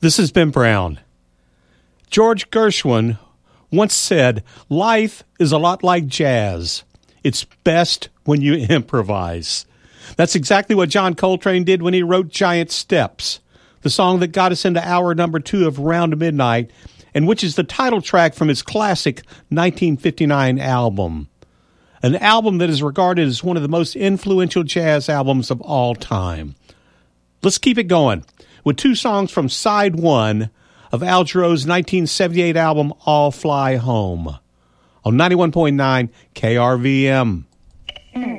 This is Ben Brown. George Gershwin once said, "Life is a lot like jazz. It's best when you improvise." That's exactly what John Coltrane did when he wrote Giant Steps, the song that got us into hour number 2 of Round Midnight, and which is the title track from his classic 1959 album. An album that is regarded as one of the most influential jazz albums of all time. Let's keep it going with 2 songs from Side 1 of Al Jarreau's 1978 album, All Fly Home, on 91.9 KRVM.